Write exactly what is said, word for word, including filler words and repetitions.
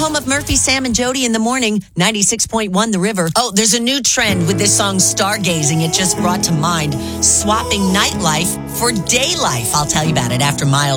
home of Murphy, Sam, and Jody in the morning. ninety-six point one The River. Oh, there's a new trend with this song, Stargazing. It just brought to mind swapping nightlife for day life. I'll tell you about it after Miles.